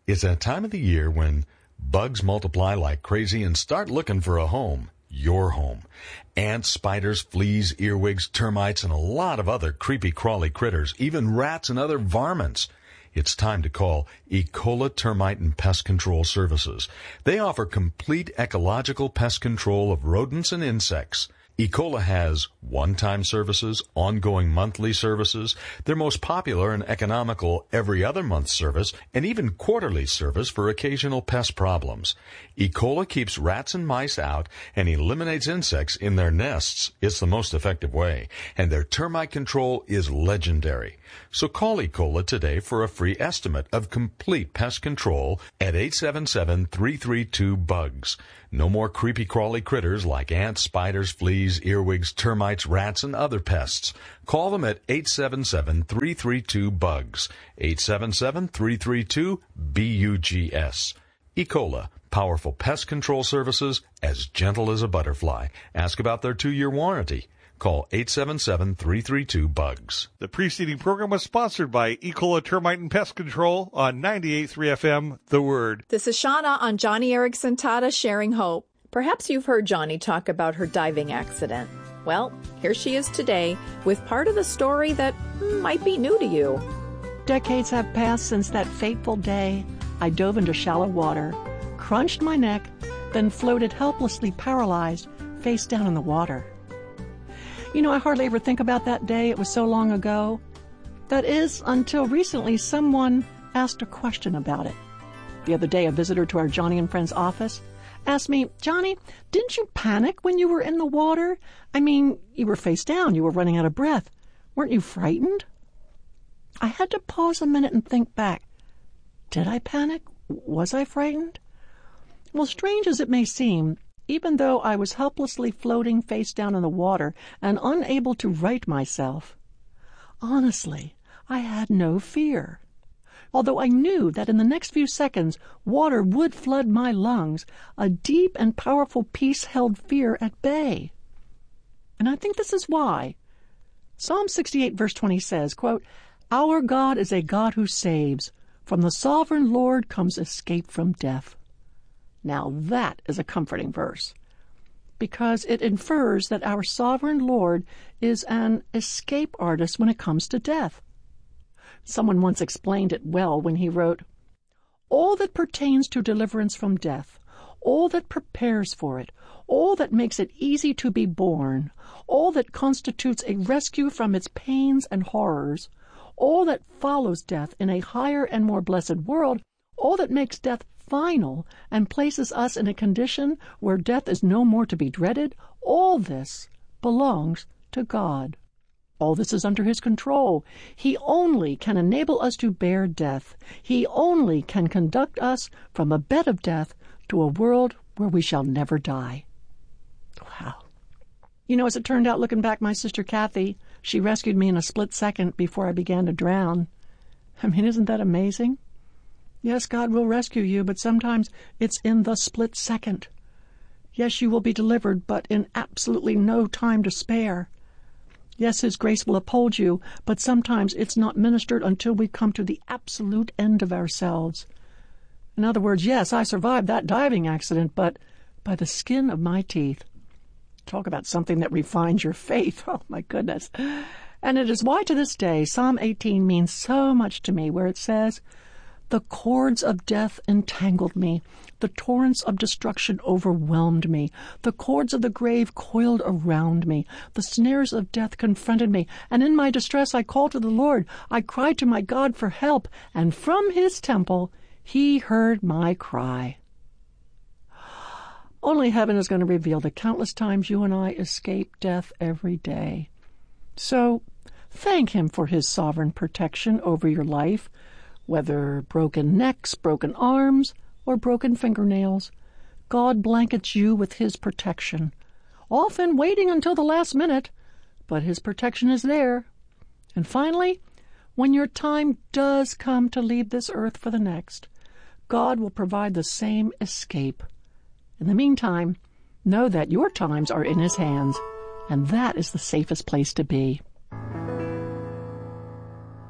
It's that time of the year when bugs multiply like crazy and start looking for a home. Your home. Ants, spiders, fleas, earwigs, termites, and a lot of other creepy crawly critters, even rats and other varmints. It's time to call Ecola Termite and Pest Control Services. They offer complete ecological pest control of rodents and insects. Ecola has one-time services, ongoing monthly services, their most popular and economical every other month service, and even quarterly service for occasional pest problems. Ecola keeps rats and mice out and eliminates insects in their nests. It's the most effective way, and their termite control is legendary. So call Ecola today for a free estimate of complete pest control at 877-332-BUGS. No more creepy crawly critters like ants, spiders, fleas, earwigs, termites, rats, and other pests. Call them at 877-332-BUGS. 877-332-BUGS. Ecola, powerful pest control services as gentle as a butterfly. Ask about their 2-year warranty. Call 877-332-BUGS. The preceding program was sponsored by Ecola Termite and Pest Control on 98.3 FM, The Word. This is Shauna on Johnny Erickson Tata Sharing Hope. Perhaps you've heard Johnny talk about her diving accident. Well, here she is today with part of the story that might be new to you. Decades have passed since that fateful day. I dove into shallow water, crunched my neck, then floated helplessly paralyzed, face down in the water. You know, I hardly ever think about that day. It was so long ago. That is, until recently someone asked a question about it. The other day, a visitor to our Johnny and Friends office asked me, "Johnny, didn't you panic when you were in the water? I mean, you were face down. You were running out of breath. Weren't you frightened?" I had to pause a minute and think back. Did I panic? Was I frightened? Well, strange as it may seem, even though I was helplessly floating face down in the water and unable to right myself, honestly, I had no fear. Although I knew that in the next few seconds water would flood my lungs, a deep and powerful peace held fear at bay. And I think this is why. Psalm 68 verse 20 says, quote, "Our God is a God who saves. From the sovereign Lord comes escape from death." Now that is a comforting verse, because it infers that our sovereign Lord is an escape artist when it comes to death. Someone once explained it well when he wrote, "All that pertains to deliverance from death, all that prepares for it, all that makes it easy to be born, all that constitutes a rescue from its pains and horrors, all that follows death in a higher and more blessed world, all that makes death final and places us in a condition where death is no more to be dreaded, all this belongs to God. All this is under His control. He only can enable us to bear death. He only can conduct us from a bed of death to a world where we shall never die." Wow. You know, as it turned out, looking back, my sister Kathy, she rescued me in a split second before I began to drown. I mean, isn't that amazing? Yes, God will rescue you, but sometimes it's in the split second. Yes, you will be delivered, but in absolutely no time to spare. Yes, His grace will uphold you, but sometimes it's not ministered until we come to the absolute end of ourselves. In other words, yes, I survived that diving accident, but by the skin of my teeth. Talk about something that refines your faith. Oh, my goodness. And it is why to this day Psalm 18 means so much to me, where it says, "The cords of death entangled me. The torrents of destruction overwhelmed me. The cords of the grave coiled around me. The snares of death confronted me. And in my distress I called to the Lord. I cried to my God for help. And from His temple He heard my cry." Only heaven is going to reveal the countless times you and I escape death every day. So thank Him for His sovereign protection over your life, whether broken necks, broken arms, or broken fingernails. God blankets you with His protection, often waiting until the last minute, but His protection is there. And finally, when your time does come to leave this earth for the next, God will provide the same escape. In the meantime, know that your times are in His hands, and that is the safest place to be.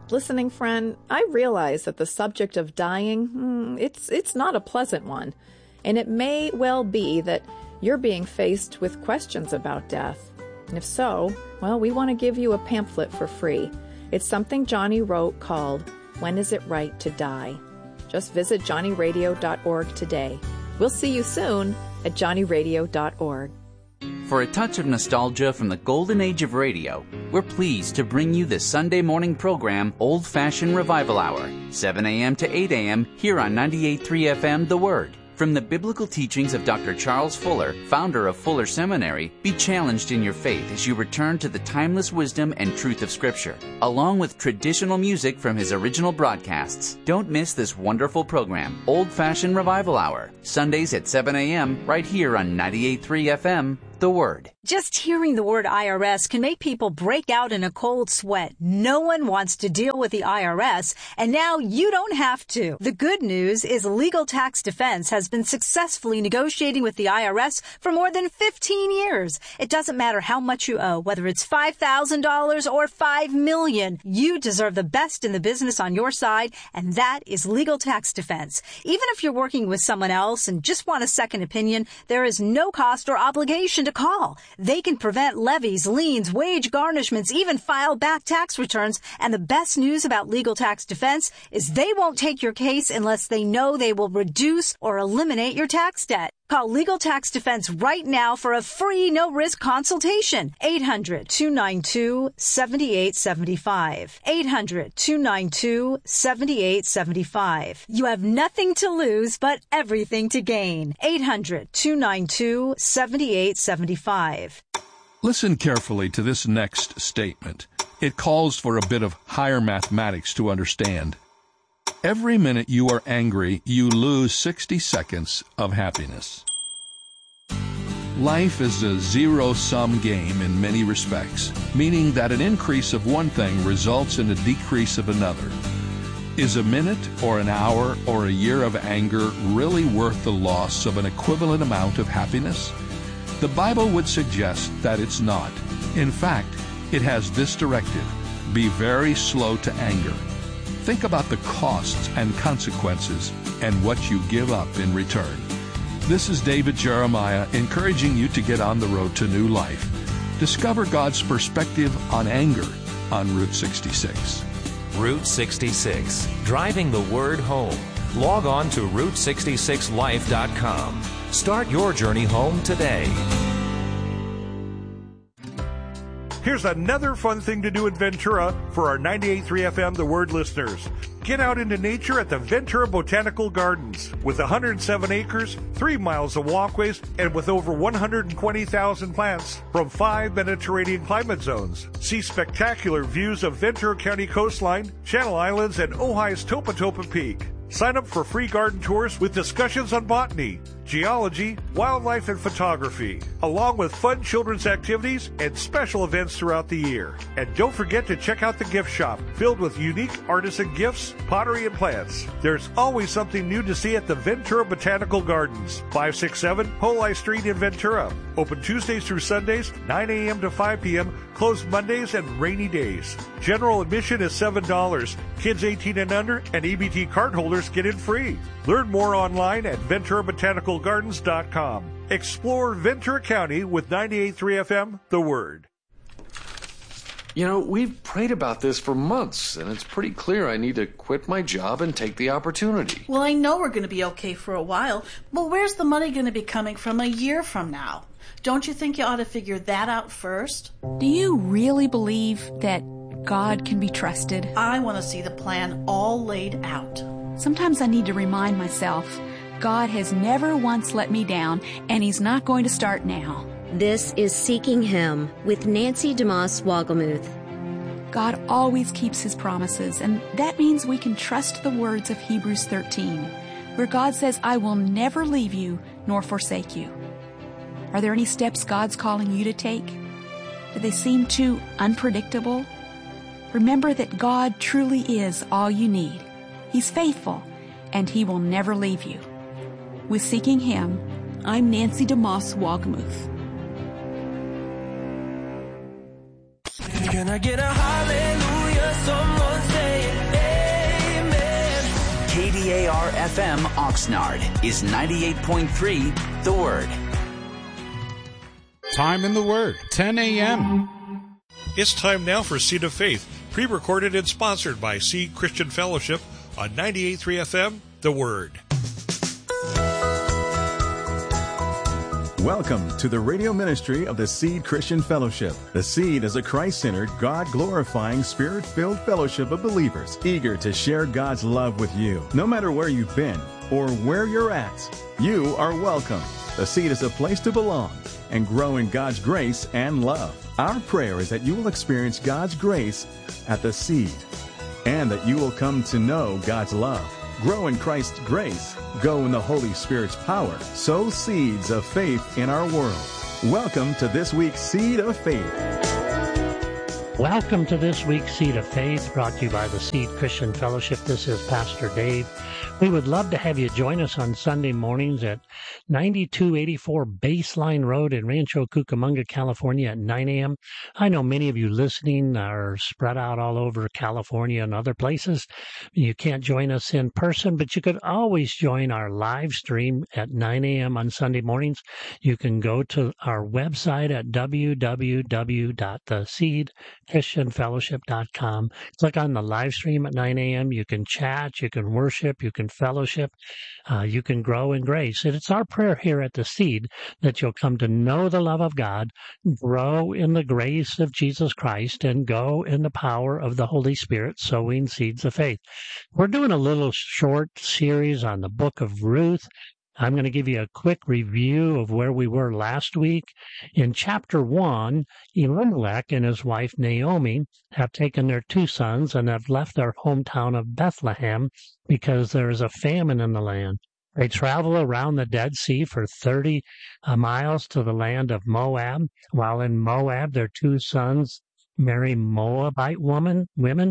Listening friend, I realize that the subject of dying, it's not a pleasant one. And it may well be that you're being faced with questions about death. And if so, well, we want to give you a pamphlet for free. It's something Johnny wrote called, When Is It Right to Die? Just visit johnnyradio.org today. We'll see you soon at johnnyradio.org. For a touch of nostalgia from the golden age of radio, we're pleased to bring you the Sunday morning program Old Fashioned Revival Hour, 7 a.m. to 8 a.m. here on 98.3 FM The Word. From the biblical teachings of Dr. Charles Fuller, founder of Fuller Seminary, be challenged in your faith as you return to the timeless wisdom and truth of Scripture, along with traditional music from his original broadcasts. Don't miss this wonderful program, Old Fashioned Revival Hour, Sundays at 7 a.m. right here on 98.3 FM, The Word. Just hearing the word IRS can make people break out in a cold sweat. No one wants to deal with the IRS, and now you don't have to. The good news is Legal Tax Defense has been successfully negotiating with the IRS for more than 15 years. It doesn't matter how much you owe, whether it's $5,000 or $5 million. You deserve the best in the business on your side, and that is Legal Tax Defense. Even if you're working with someone else and just want a second opinion, there is no cost or obligation to call. They can prevent levies, liens, wage garnishments, even file back tax returns. And the best news about Legal Tax Defense is they won't take your case unless they know they will reduce or eliminate your tax debt. Call Legal Tax Defense right now for a free, no-risk consultation. 800-292-7875. 800-292-7875. You have nothing to lose, but everything to gain. 800-292-7875. Listen carefully to this next statement. It calls for a bit of higher mathematics to understand. Every minute you are angry, you lose 60 seconds of happiness. Life is a zero-sum game in many respects, meaning that an increase of one thing results in a decrease of another. Is a minute or an hour or a year of anger really worth the loss of an equivalent amount of happiness? The Bible would suggest that it's not. In fact, it has this directive: be very slow to anger. Think about the costs and consequences and what you give up in return. This is David Jeremiah encouraging you to get on the road to new life. Discover God's perspective on anger on Route 66. Route 66, driving the word home. Log on to Route66Life.com. Start your journey home today. Here's another fun thing to do in Ventura for our 98.3 FM The Word listeners. Get out into nature at the Ventura Botanical Gardens. With 107 acres, 3 miles of walkways, and with over 120,000 plants from 5 Mediterranean climate zones. See spectacular views of Ventura County coastline, Channel Islands, and Ojai's Topa Topa Peak. Sign up for free garden tours with discussions on botany, geology, wildlife, and photography, along with fun children's activities and special events throughout the year. And don't forget to check out the gift shop, filled with unique artisan gifts, pottery, and plants. There's always something new to see at the Ventura Botanical Gardens, 567 Holey Street in Ventura. Open Tuesdays through Sundays, 9 a.m. to 5 p.m., closed Mondays and rainy days. General admission is $7. Kids 18 and under and EBT card holders get in free. Learn more online at VenturaBotanicalGardens.com. Explore Ventura County with 98.3 FM, The Word. You know, we've prayed about this for months, and it's pretty clear I need to quit my job and take the opportunity. Well, I know we're going to be okay for a while, but where's the money going to be coming from a year from now? Don't you think you ought to figure that out first? Do you really believe that God can be trusted? I want to see the plan all laid out. Sometimes I need to remind myself, God has never once let me down, and He's not going to start now. This is Seeking Him with Nancy DeMoss Wogelmuth. God always keeps His promises, and that means we can trust the words of Hebrews 13, where God says, I will never leave you nor forsake you. Are there any steps God's calling you to take? Do they seem too unpredictable? Remember that God truly is all you need. He's faithful, and He will never leave you. With Seeking Him, I'm Nancy DeMoss Wogelmuth. Can I get a hallelujah? Someone say KDAR-FM Oxnard is 98.3 The Word. Time in the Word, 10 a.m. It's time now for Seed of Faith, pre-recorded and sponsored by Seed Christian Fellowship on 98.3 FM, The Word. Welcome to the radio ministry of the Seed Christian Fellowship. The Seed is a Christ-centered, God-glorifying, Spirit-filled fellowship of believers eager to share God's love with you. No matter where you've been or where you're at, you are welcome. The Seed is a place to belong and grow in God's grace and love. Our prayer is that you will experience God's grace at the Seed and that you will come to know God's love. Grow in Christ's grace. Go in the Holy Spirit's power. Sow seeds of faith in our world. Welcome to this week's Seed of Faith. Welcome to this week's Seed of Faith, brought to you by the Seed Christian Fellowship. This is Pastor Dave. We would love to have you join us on Sunday mornings at 9284 Baseline Road in Rancho Cucamonga, California at 9 a.m. I know many of you listening are spread out all over California and other places. You can't join us in person, but you could always join our live stream at 9 a.m. on Sunday mornings. You can go to our website at www.theseedchristianfellowship.com. Click on the live stream at 9 a.m. You can chat, you can worship, you can fellowship, you can grow in grace. And it's our prayer here at the Seed that you'll come to know the love of God, grow in the grace of Jesus Christ, and go in the power of the Holy Spirit, sowing seeds of faith. We're doing a little short series on the book of Ruth. I'm going to give you a quick review of where we were last week. In chapter 1, Elimelech and his wife Naomi have taken their 2 sons and have left their hometown of Bethlehem because there is a famine in the land. They travel around the Dead Sea for 30 miles to the land of Moab. While in Moab, their 2 sons marry Moabite women.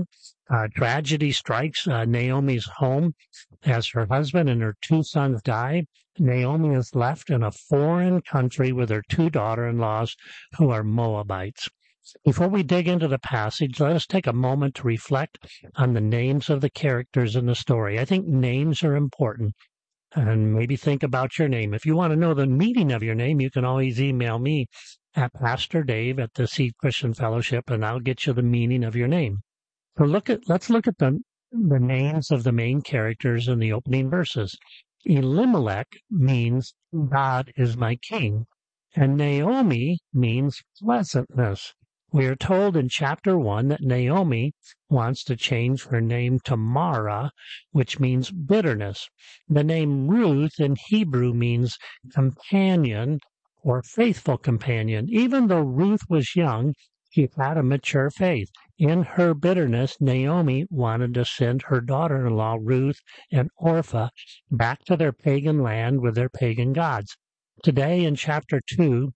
Tragedy strikes Naomi's home as her husband and her 2 sons die. Naomi is left in a foreign country with her 2 daughter-in-laws who are Moabites. Before we dig into the passage, let us take a moment to reflect on the names of the characters in the story. I think names are important. And maybe think about your name. If you want to know the meaning of your name, you can always email me at Pastor Dave at the Seed Christian Fellowship, and I'll get you the meaning of your name. So let's look at the names of the main characters in the opening verses. Elimelech means God is my king, and Naomi means pleasantness. We are told in chapter 1 that Naomi wants to change her name to Mara, which means bitterness. The name Ruth in Hebrew means companion or faithful companion. Even though Ruth was young, she had a mature faith. In her bitterness, Naomi wanted to send her daughter-in-law, Ruth and Orpah, back to their pagan land with their pagan gods. Today, in chapter 2,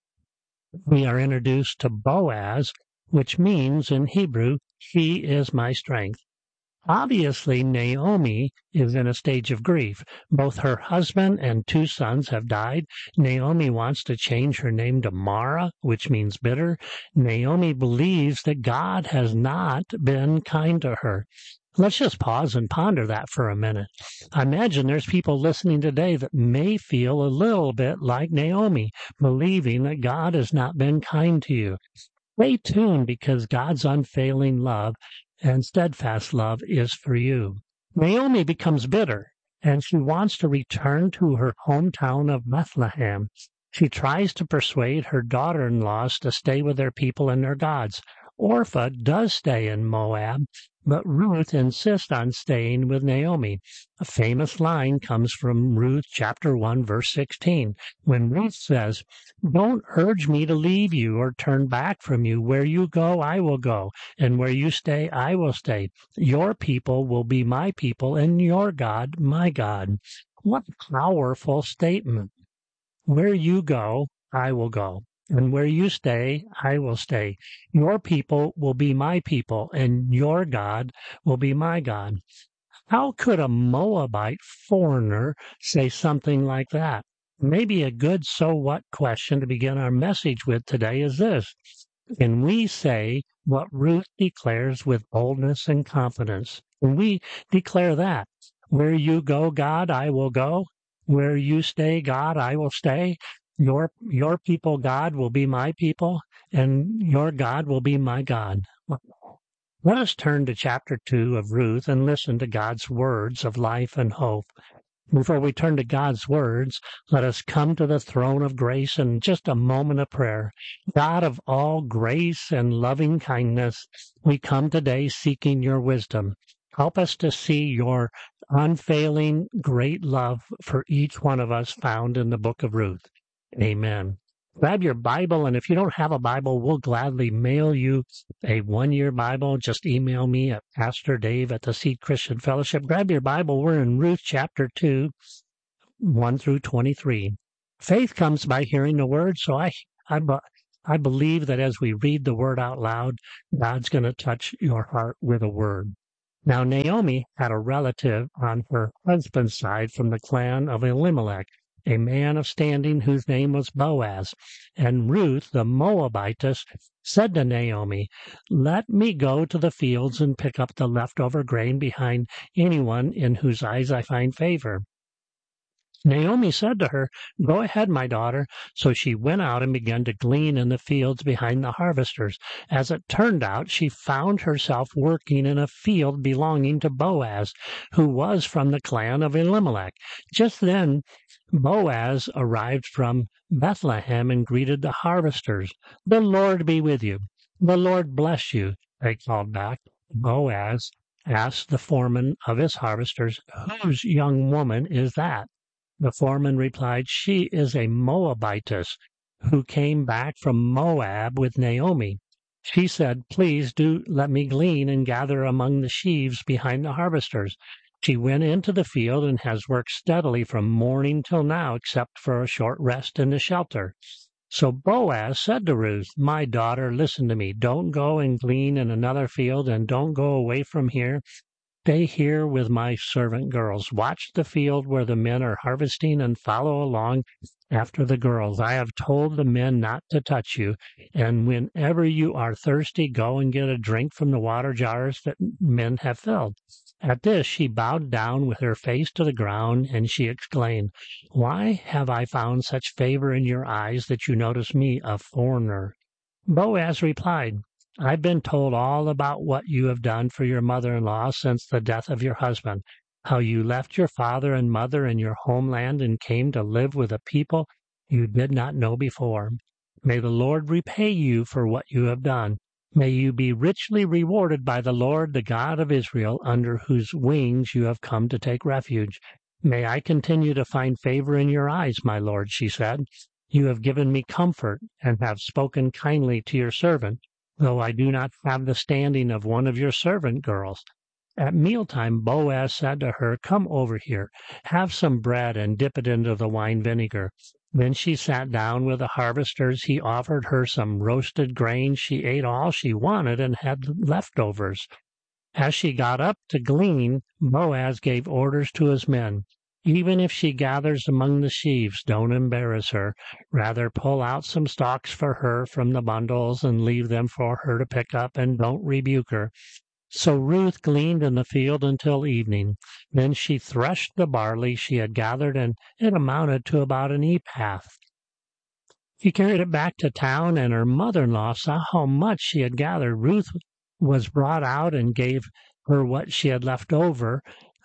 we are introduced to Boaz, which means in Hebrew, he is my strength. Obviously, Naomi is in a stage of grief. Both her husband and 2 sons have died. Naomi wants to change her name to Mara, which means bitter. Naomi believes that God has not been kind to her. Let's just pause and ponder that for a minute. I imagine there's people listening today that may feel a little bit like Naomi, believing that God has not been kind to you. Stay tuned, because God's unfailing love and steadfast love is for you. Naomi becomes bitter, and she wants to return to her hometown of Bethlehem. She tries to persuade her daughter-in-laws to stay with their people and their gods. Orpah does stay in Moab, but Ruth insists on staying with Naomi. A famous line comes from Ruth chapter 1, verse 16, when Ruth says, "Don't urge me to leave you or turn back from you. Where you go, I will go, and where you stay, I will stay. Your people will be my people, and your God, my God." What a powerful statement. Where you go, I will go. And where you stay, I will stay. Your people will be my people, and your God will be my God. How could a Moabite foreigner say something like that? Maybe a good so what question to begin our message with today is this: can we say what Ruth declares with boldness and confidence? Can we declare that? Where you go, God, I will go. Where you stay, God, I will stay. Your people, God, will be my people, and your God will be my God. Let us turn to chapter 2 of Ruth and listen to God's words of life and hope. Before we turn to God's words, let us come to the throne of grace in just a moment of prayer. God of all grace and loving kindness, we come today seeking your wisdom. Help us to see your unfailing great love for each one of us found in the book of Ruth. Amen. Grab your Bible, and if you don't have a Bible, we'll gladly mail you a one-year Bible. Just email me at Pastor Dave at the Seed Christian Fellowship. Grab your Bible. We're in Ruth chapter 2, 1 through 23. Faith comes by hearing the word, so I believe that as we read the word out loud, God's going to touch your heart with a word. Now, Naomi had a relative on her husband's side from the clan of Elimelech, a man of standing whose name was Boaz. And Ruth, the Moabitess, said to Naomi, "Let me go to the fields and pick up the leftover grain behind anyone in whose eyes I find favor." Naomi said to her, "Go ahead, my daughter." So she went out and began to glean in the fields behind the harvesters. As it turned out, she found herself working in a field belonging to Boaz, who was from the clan of Elimelech. Just then, Boaz arrived from Bethlehem and greeted the harvesters. "The Lord be with you." "The Lord bless you," they called back. Boaz asked the foreman of his harvesters, "Whose young woman is that?" The foreman replied, "She is a Moabitess who came back from Moab with Naomi. She said, 'Please do let me glean and gather among the sheaves behind the harvesters.' She went into the field and has worked steadily from morning till now, except for a short rest in the shelter." So Boaz said to Ruth, "My daughter, listen to me. Don't go and glean in another field, and don't go away from here. Stay here with my servant girls. Watch the field where the men are harvesting and follow along after the girls. I have told the men not to touch you, and whenever you are thirsty, go and get a drink from the water jars that men have filled." At this she bowed down with her face to the ground, and she exclaimed, "Why have I found such favor in your eyes that you notice me, a foreigner?" Boaz replied, "I've been told all about what you have done for your mother-in-law since the death of your husband, how you left your father and mother and your homeland and came to live with a people you did not know before. May the Lord repay you for what you have done. May you be richly rewarded by the Lord, the God of Israel, under whose wings you have come to take refuge. May I continue to find favor in your eyes, my Lord," she said. "You have given me comfort and have spoken kindly to your servant, though I do not have the standing of one of your servant girls." At mealtime, Boaz said to her, "Come over here, have some bread and dip it into the wine vinegar." Then she sat down with the harvesters. He offered her some roasted grain. She ate all she wanted and had leftovers. As she got up to glean, Boaz gave orders to his men. "Even if she gathers among the sheaves, don't embarrass her. Rather pull out some stalks for her from the bundles and leave them for her to pick up, and don't rebuke her." So Ruth gleaned in the field until evening. Then she threshed the barley she had gathered, and it amounted to about an ephah. She carried it back to town, and her mother-in-law saw how much she had gathered. Ruth was brought out and gave her what she had left over.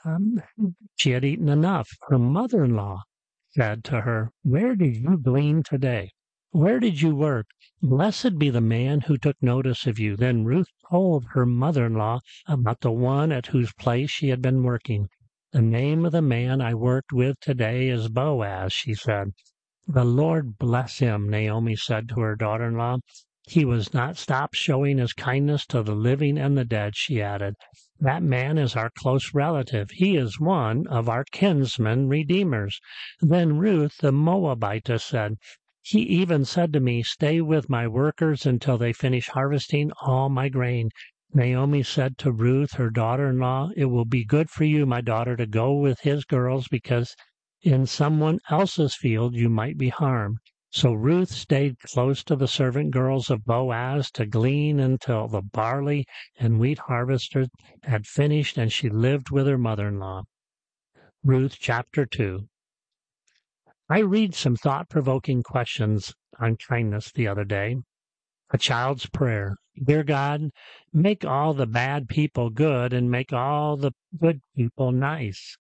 She had eaten enough. Her mother-in-law said to her, "Where did you glean today? Where did you work? Blessed be the man who took notice of you." Then Ruth told her mother-in-law about the one at whose place she had been working. "The name of the man I worked with today is Boaz," she said. "The Lord bless him," Naomi said to her daughter-in-law. "He was not stopped showing his kindness to the living and the dead," she added. "That man is our close relative. He is one of our kinsman redeemers." Then Ruth the Moabitess said, "He even said to me, 'Stay with my workers until they finish harvesting all my grain.'" Naomi said to Ruth, her daughter-in-law, "It will be good for you, my daughter, to go with his girls, because in someone else's field you might be harmed." So Ruth stayed close to the servant girls of Boaz to glean until the barley and wheat harvesters had finished, and she lived with her mother-in-law. Ruth chapter 2. I read some thought-provoking questions on kindness the other day. A child's prayer. Dear God, make all the bad people good and make all the good people nice.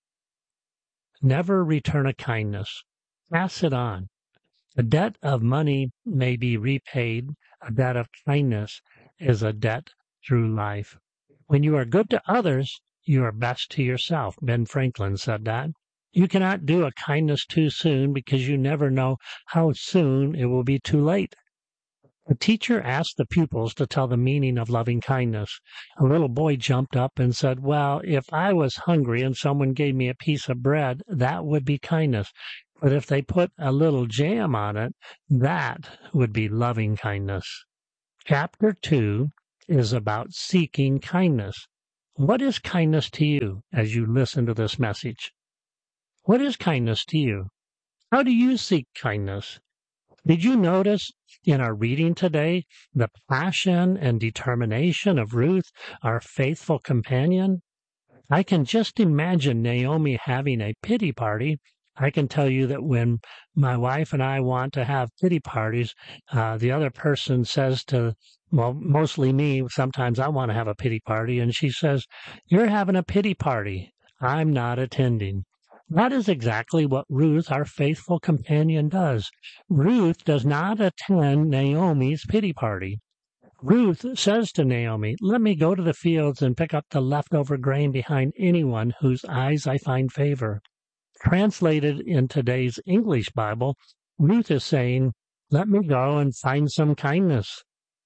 Never return a kindness. Pass it on. A debt of money may be repaid. A debt of kindness is a debt through life. When you are good to others, you are best to yourself. Ben Franklin said that. You cannot do a kindness too soon because you never know how soon it will be too late. The teacher asked the pupils to tell the meaning of loving kindness. A little boy jumped up and said, well, if I was hungry and someone gave me a piece of bread, that would be kindness. But if they put a little jam on it, that would be loving kindness. Chapter 2 is about seeking kindness. What is kindness to you as you listen to this message? What is kindness to you? How do you seek kindness? Did you notice in our reading today the passion and determination of Ruth, our faithful companion? I can just imagine Naomi having a pity party. I can tell you that when my wife and I want to have pity parties, the other person says to, well, mostly me, sometimes I want to have a pity party, and she says, you're having a pity party. I'm not attending. That is exactly what Ruth, our faithful companion, does. Ruth does not attend Naomi's pity party. Ruth says to Naomi, let me go to the fields and pick up the leftover grain behind anyone whose eyes I find favor. Translated in today's English Bible, Ruth is saying, let me go and find some kindness.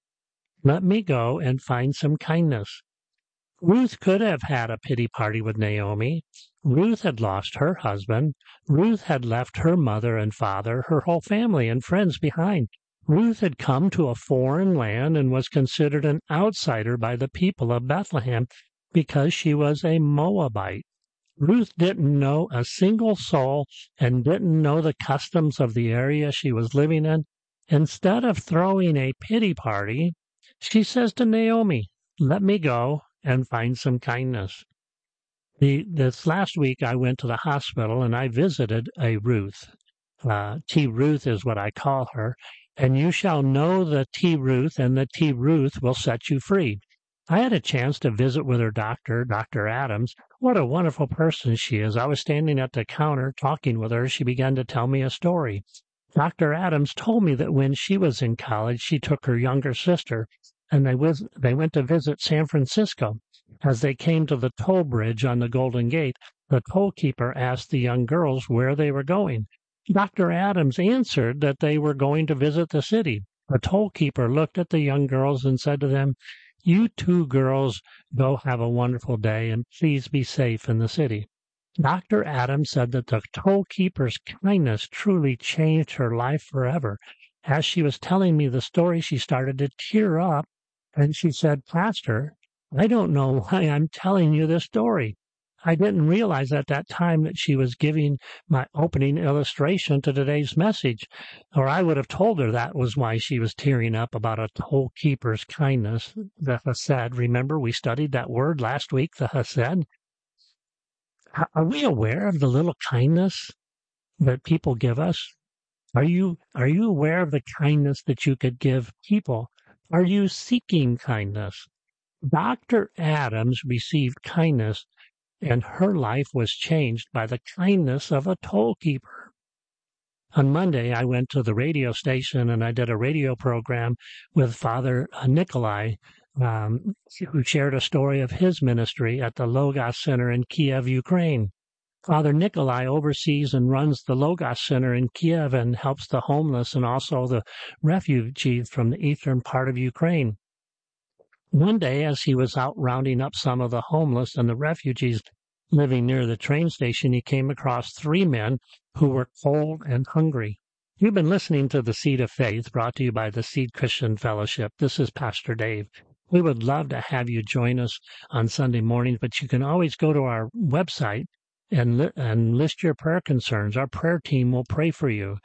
Let me go and find some kindness. Ruth could have had a pity party with Naomi. Ruth had lost her husband. Ruth had left her mother and father, her whole family and friends behind. Ruth had come to a foreign land and was considered an outsider by the people of Bethlehem because she was a Moabite. Ruth didn't know a single soul and didn't know the customs of the area she was living in. Instead of throwing a pity party, she says to Naomi, let me go and find some kindness. This last week I went to the hospital and I visited a Ruth. T. Ruth is what I call her. And you shall know the T. Ruth, and the T. Ruth will set you free. I had a chance to visit with her doctor, Dr. Adams. What a wonderful person she is. I was standing at the counter talking with her. She began to tell me a story. Dr. Adams told me that when she was in college, she took her younger sister, and they went to visit San Francisco. As they came to the toll bridge on the Golden Gate, the toll keeper asked the young girls where they were going. Dr. Adams answered that they were going to visit the city. The toll keeper looked at the young girls and said to them, you two girls go have a wonderful day and please be safe in the city. Dr. Adams said that the toll keeper's kindness truly changed her life forever. As she was telling me the story, she started to tear up, and she said, Pastor, I don't know why I'm telling you this story. I didn't realize at that time that she was giving my opening illustration to today's message, or I would have told her that was why she was tearing up about a toll keeper's kindness, the Hesed. Remember, we studied that word last week, the Hesed. Are we aware of the little kindness that people give us? Are you aware of the kindness that you could give people? Are you seeking kindness? Dr. Adams received kindness, and her life was changed by the kindness of a toll keeper. On Monday, I went to the radio station and I did a radio program with Father Nikolai, who shared a story of his ministry at the Logos Center in Kiev, Ukraine. Father Nikolai oversees and runs the Logos Center in Kiev and helps the homeless and also the refugees from the eastern part of Ukraine. One day, as he was out rounding up some of the homeless and the refugees living near the train station, he came across 3 men who were cold and hungry. You've been listening to The Seed of Faith, brought to you by the Seed Christian Fellowship. This is Pastor Dave. We would love to have you join us on Sunday mornings, but you can always go to our website and list your prayer concerns. Our prayer team will pray for you.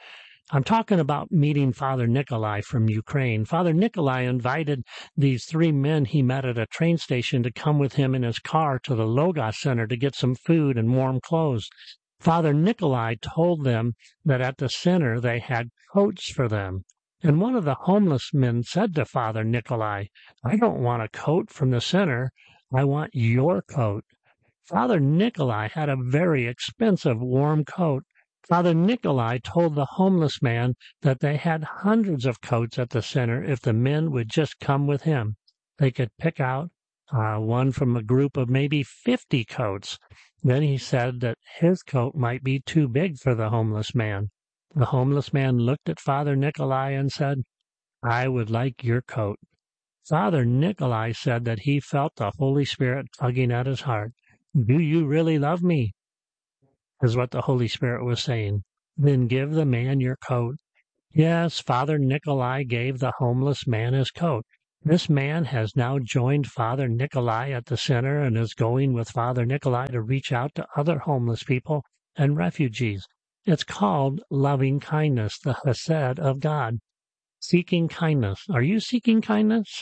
I'm talking about meeting Father Nikolai from Ukraine. Father Nikolai invited these 3 men he met at a train station to come with him in his car to the Logos Center to get some food and warm clothes. Father Nikolai told them that at the center they had coats for them. And one of the homeless men said to Father Nikolai, "I don't want a coat from the center. I want your coat." Father Nikolai had a very expensive warm coat. Father Nikolai told the homeless man that they had hundreds of coats at the center if the men would just come with him. They could pick out one from a group of maybe 50 coats. Then he said that his coat might be too big for the homeless man. The homeless man looked at Father Nikolai and said, "I would like your coat." Father Nikolai said that he felt the Holy Spirit tugging at his heart. "Do you really love me?" is what the Holy Spirit was saying. "Then give the man your coat." Yes, Father Nikolai gave the homeless man his coat. This man has now joined Father Nikolai at the center and is going with Father Nikolai to reach out to other homeless people and refugees. It's called loving kindness, the Hesed of God. Seeking kindness. Are you seeking kindness?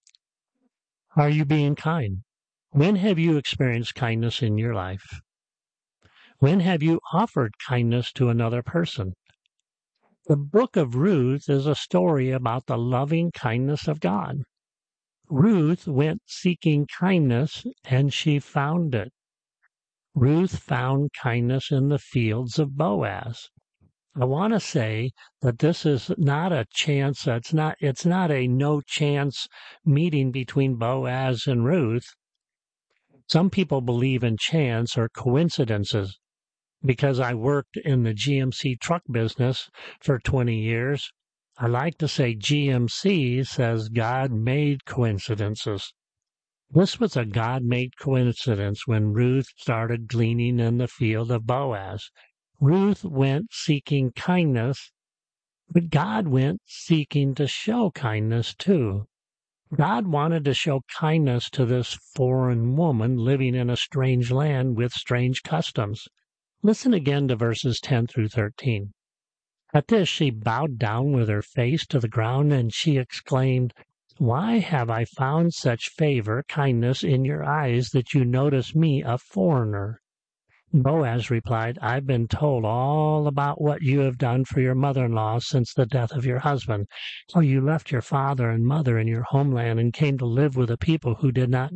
Are you being kind? When have you experienced kindness in your life? When have you offered kindness to another person? The book of Ruth is a story about the loving kindness of God. Ruth went seeking kindness, and she found it. Ruth found kindness in the fields of Boaz. I want to say that this is not a chance, it's not a no chance meeting between Boaz and Ruth. Some people believe in chance or coincidences. Because I worked in the GMC truck business for 20 years, I like to say GMC says God made coincidences. This was a God-made coincidence when Ruth started gleaning in the field of Boaz. Ruth went seeking kindness, but God went seeking to show kindness too. God wanted to show kindness to this foreign woman living in a strange land with strange customs. Listen again to verses 10 through 13. At this she bowed down with her face to the ground, and she exclaimed, "Why have I found such favor, kindness in your eyes, that you notice me, a foreigner?" Boaz replied, "I've been told all about what you have done for your mother-in-law since the death of your husband. So you left your father and mother in your homeland and came to live with a people who did not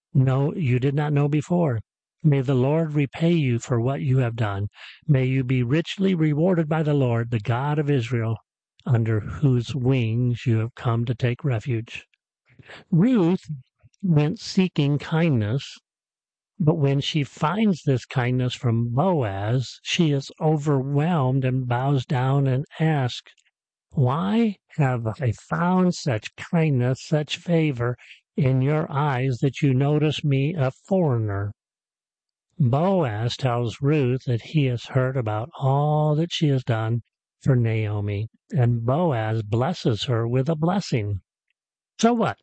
know before. May the Lord repay you for what you have done. May you be richly rewarded by the Lord, the God of Israel, under whose wings you have come to take refuge." Ruth went seeking kindness, but when she finds this kindness from Boaz, she is overwhelmed and bows down and asks, "Why have I found such kindness, such favor in your eyes that you notice me, a foreigner?" Boaz tells Ruth that he has heard about all that she has done for Naomi, and Boaz blesses her with a blessing. So what?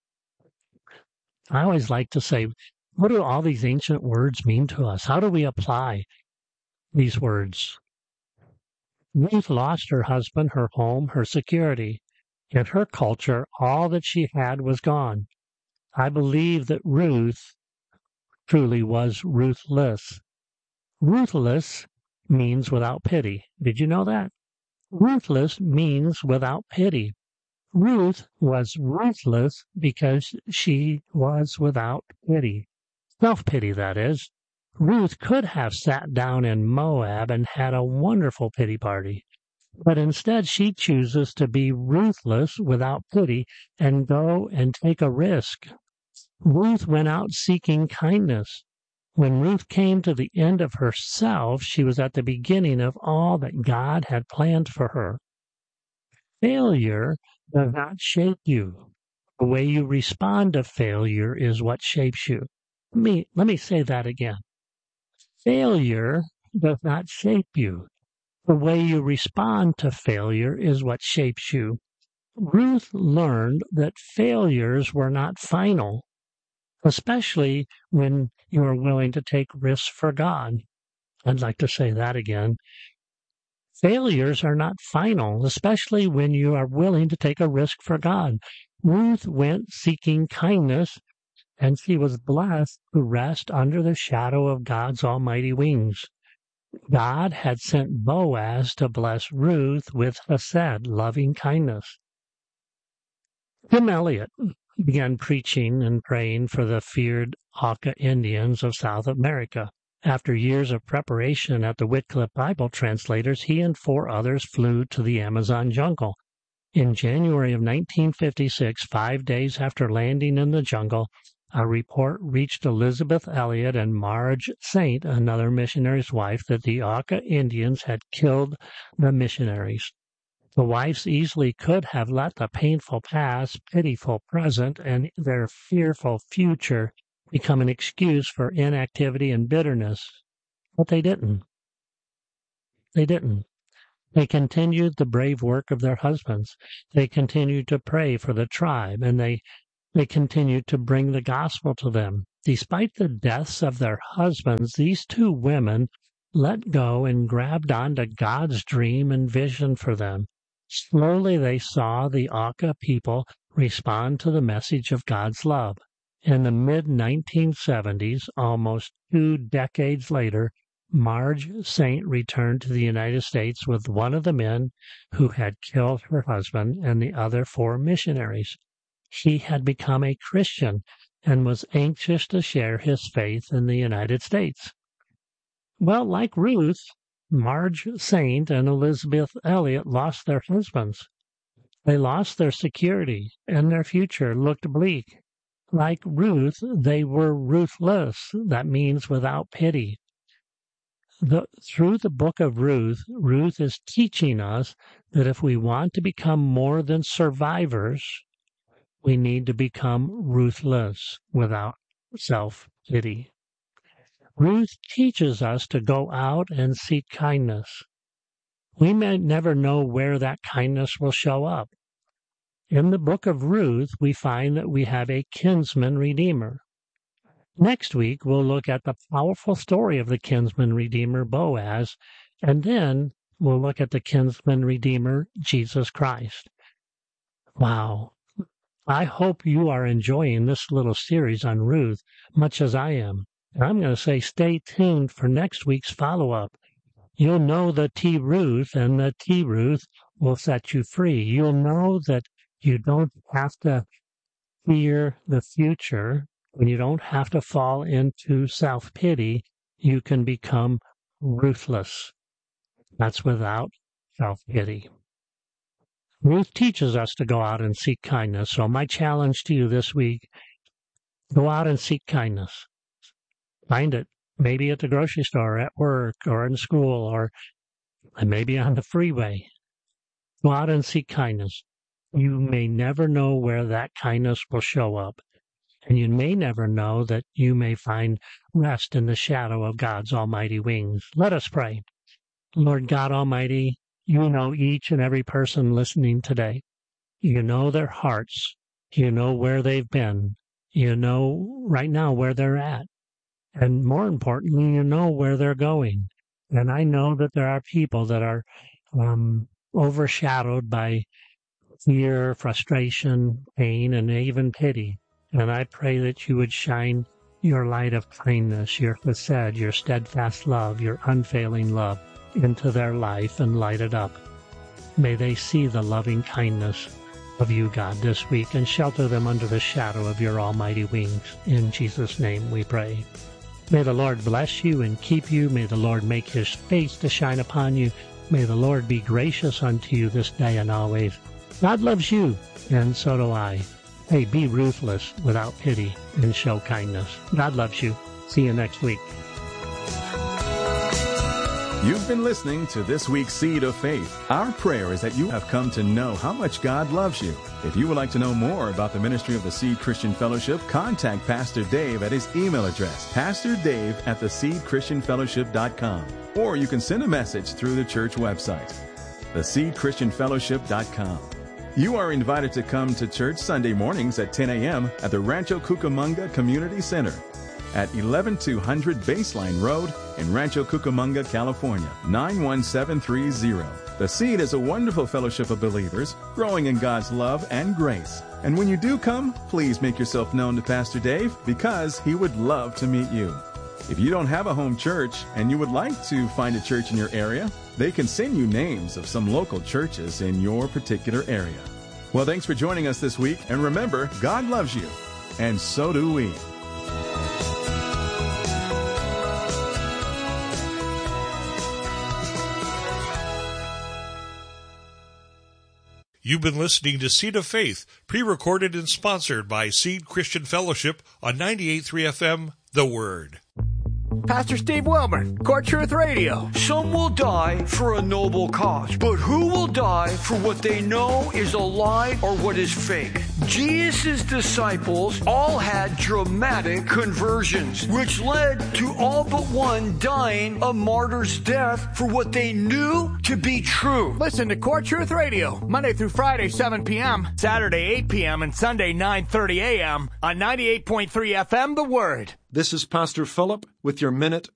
I always like to say, what do all these ancient words mean to us? How do we apply these words? Ruth lost her husband, her home, her security. In her culture, all that she had was gone. I believe that Ruth truly was ruthless. Ruthless means without pity. Did you know that? Ruthless means without pity. Ruth was ruthless because she was without pity. Self-pity, that is. Ruth could have sat down in Moab and had a wonderful pity party. But instead she chooses to be ruthless without pity and go and take a risk. Ruth went out seeking kindness. When Ruth came to the end of herself, she was at the beginning of all that God had planned for her. Failure does not shape you. The way you respond to failure is what shapes you. Let me say that again. Failure does not shape you. The way you respond to failure is what shapes you. Ruth learned that failures were not final, especially when you are willing to take risks for God. I'd like to say that again. Failures are not final, especially when you are willing to take a risk for God. Ruth went seeking kindness, and she was blessed to rest under the shadow of God's almighty wings. God had sent Boaz to bless Ruth with chesed, loving kindness. Tim Elliott began preaching and praying for the feared Auca Indians of South America. After years of preparation at the Wycliffe Bible Translators, he and 4 others flew to the Amazon jungle. In January of 1956, 5 days after landing in the jungle, a report reached Elizabeth Elliot and Marge Saint, another missionary's wife, that the Auca Indians had killed the missionaries. The wives easily could have let the painful past, pitiful present, and their fearful future become an excuse for inactivity and bitterness. But they didn't. They didn't. They continued the brave work of their husbands. They continued to pray for the tribe, and they continued to bring the gospel to them. Despite the deaths of their husbands, these 2 women let go and grabbed onto God's dream and vision for them. Slowly they saw the Auca people respond to the message of God's love. In the mid-1970s, almost 2 decades later, Marge Saint returned to the United States with one of the men who had killed her husband and the other 4 missionaries. He had become a Christian and was anxious to share his faith in the United States. Well, like Ruth, Marge Saint and Elizabeth Elliot lost their husbands. They lost their security, and their future looked bleak. Like Ruth, they were ruthless. That means without pity. Through the book of Ruth, Ruth is teaching us that if we want to become more than survivors, we need to become ruthless without self-pity. Ruth teaches us to go out and seek kindness. We may never know where that kindness will show up. In the book of Ruth, we find that we have a kinsman redeemer. Next week, we'll look at the powerful story of the kinsman redeemer, Boaz, and then we'll look at the kinsman redeemer, Jesus Christ. Wow. I hope you are enjoying this little series on Ruth, much as I am. And I'm going to say stay tuned for next week's follow-up. You'll know the T. Ruth, and the T. Ruth will set you free. You'll know that you don't have to fear the future. When you don't have to fall into self-pity, you can become ruthless. That's without self-pity. Ruth teaches us to go out and seek kindness. So my challenge to you this week, go out and seek kindness. Find it, maybe at the grocery store, at work, or in school, or maybe on the freeway. Go out and seek kindness. You may never know where that kindness will show up. And you may never know that you may find rest in the shadow of God's almighty wings. Let us pray. Lord God Almighty, you know each and every person listening today. You know their hearts. You know where they've been. You know right now where they're at. And more importantly, you know where they're going. And I know that there are people that are overshadowed by fear, frustration, pain, and even pity. And I pray that you would shine your light of kindness, your chesed, your steadfast love, your unfailing love into their life and light it up. May they see the loving kindness of you, God, this week and shelter them under the shadow of your almighty wings. In Jesus' name we pray. May the Lord bless you and keep you. May the Lord make his face to shine upon you. May the Lord be gracious unto you this day and always. God loves you, and so do I. Hey, be ruthless without pity and show kindness. God loves you. See you next week. You've been listening to this week's Seed of Faith. Our prayer is that you have come to know how much God loves you. If you would like to know more about the ministry of the Seed Christian Fellowship, contact Pastor Dave at his email address, pastordave@theseedchristianfellowship.com. Or you can send a message through the church website, theseedchristianfellowship.com. You are invited to come to church Sunday mornings at 10 a.m. at the Rancho Cucamonga Community Center at 11200 Baseline Road in Rancho Cucamonga, California, 91730. The Seed is a wonderful fellowship of believers growing in God's love and grace. And when you do come, please make yourself known to Pastor Dave because he would love to meet you. If you don't have a home church and you would like to find a church in your area, they can send you names of some local churches in your particular area. Well, thanks for joining us this week. And remember, God loves you, and so do we. You've been listening to Seed of Faith, pre-recorded and sponsored by Seed Christian Fellowship on 98.3 FM, The Word. Pastor Steve Wilburn, Core Truth Radio. Some will die for a noble cause, but who will die for what they know is a lie or what is fake? Jesus' disciples all had dramatic conversions, which led to all but one dying a martyr's death for what they knew to be true. Listen to Core Truth Radio, Monday through Friday, 7 p.m., Saturday, 8 p.m., and Sunday, 9:30 a.m. on 98.3 FM, The Word. This is Pastor Philip with your Minute